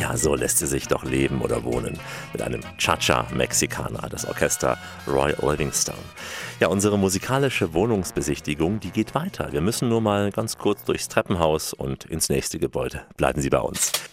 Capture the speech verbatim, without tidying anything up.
ja, so lässt sie sich doch leben oder wohnen. Mit einem Cha-Cha-Mexikaner, das Orchester Roy Livingston. Ja, unsere musikalische Wohnungsbesichtigung, die geht weiter. Wir müssen nur mal ganz kurz durchs Treppenhaus und ins nächste Gebäude. Bleiben Sie bei uns.